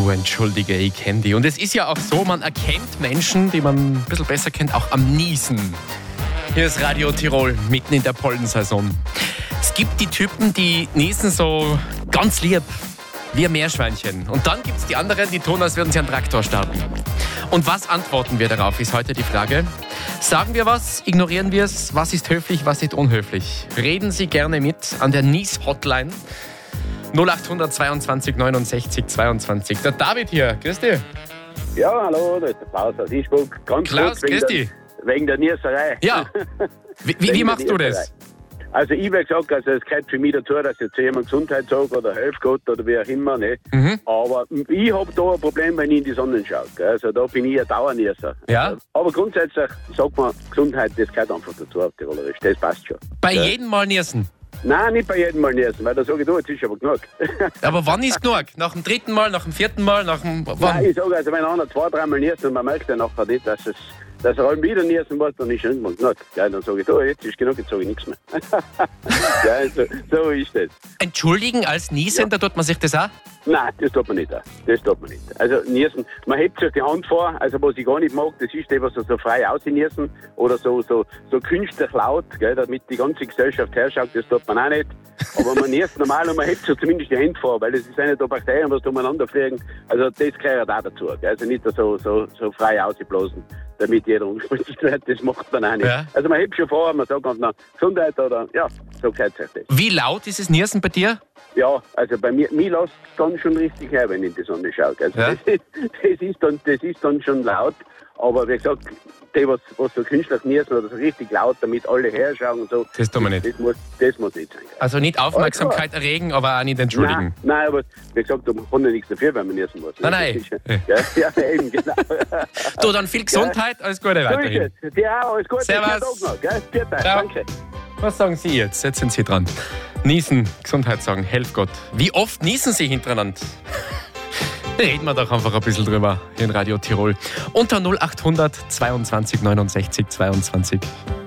Du, entschuldige, ich kenne die. Und es ist ja auch so, man erkennt Menschen, die man ein bisschen besser kennt, auch am Niesen. Hier ist Radio Tirol, mitten in der Pollensaison. Es gibt die Typen, die niesen so ganz lieb, wie ein Meerschweinchen. Und dann gibt es die anderen, die tun, als würden sie einen Traktor starten. Und was antworten wir darauf, ist heute die Frage. Sagen wir was, ignorieren wir es, was ist höflich, was ist unhöflich? Reden Sie gerne mit an der Nies-Hotline 0800 22 69 22. Der David hier, grüß dich. Ja, hallo, das ist der Klaus aus Innsbruck. Ganz Klaus, kurz, grüß dich. Wegen der Nieserei. Ja, wie machst du das? Also ich habe gesagt, also es gehört für mich dazu, dass ich zu jemandem Gesundheit sage oder Helf Gott oder wie auch immer. Ne? Aber ich habe da ein Problem, wenn ich in die Sonne schaue. Gell? Also da bin ich ein Dauernieser. Ja. Aber grundsätzlich sagt man, Gesundheit, das gehört einfach dazu auf Tirolerisch. Das passt schon. Bei jedem Mal niesen? Nein, nicht bei jedem Mal niesen, weil da sage ich, du, jetzt ist aber genug. Aber wann ist genug? Nach dem dritten Mal, nach dem vierten Mal, nach dem... Wann? Nein, ich sage, also wenn einer 2-3 Mal niest und man merkt dann nachher nicht, dass er halt wieder niesen muss, dann ist irgendwann genug. Ja, dann sage ich, du, jetzt ist genug, jetzt sage ich nichts mehr. Ja, so ist das. Entschuldigen als Niesender, tut man sich das auch? Nein, das tut man nicht. Das tut man nicht. Also niesen, man hebt sich die Hand vor, also was ich gar nicht mag, das ist was so frei ausniesen oder so künstlich laut, gell, damit die ganze Gesellschaft herschaut, das tut man auch nicht. Aber man niest normal und man hebt sich zumindest die Hände vor, weil es ist eine der Bakterien, was umeinander fliegen. Also das gehört auch dazu. Gell. Also nicht so frei ausblasen, damit jeder umgespritzt wird, das macht man auch nicht. Ja. Also man hebt schon vor, man sagt einfach Gesundheit oder ja, so gehört sich das. Wie laut ist das Niesen bei dir? Ja, also bei mir lässt es dann schon richtig her, wenn ich in die Sonne schaue. Also ja? das ist dann schon laut, aber wie gesagt, die, was so künstlich niesen oder so richtig laut, damit alle herschauen und so, das tun wir nicht. Das muss nicht sein. Also nicht Aufmerksamkeit erregen, aber auch nicht entschuldigen. Nein, aber wie gesagt, man kann ja nichts dafür, wenn man niesen muss. Nein. Ja, eben, genau. Du, dann viel Gesundheit, alles Gute weiterhin. So ist es. Ja, alles Gute. Servus. Danke. Was sagen Sie jetzt? Jetzt sind Sie dran. Niesen, Gesundheit sagen, helf Gott. Wie oft niesen Sie hintereinander? Reden wir doch einfach ein bisschen drüber hier in Radio Tirol. Unter 0800 22 69 22.